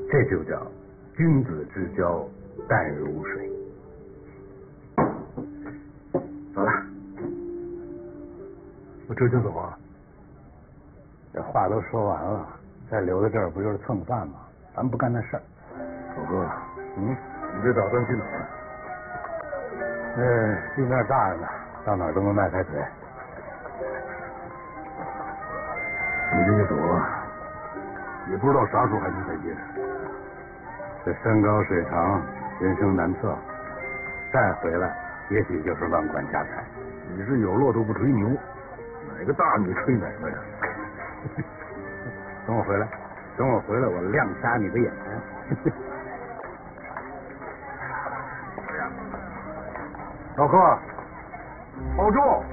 这就叫君子之交淡如水。走了， 我这就走啊？ 这话都说完了，再留在这儿不就是蹭饭吗？咱不干那事儿。 狗哥，你这打算去哪儿？ 地面大着呢，到哪儿都能迈开腿。 你这一走啊，也不知道啥时候还能再见。 这山高水长，人生难测，再回来也许就是万贯家财。 你是有骆驼不吹牛，哪个大你吹哪个呀？ 等我回来，等我回来，我亮瞎你的眼。 老贺，保重。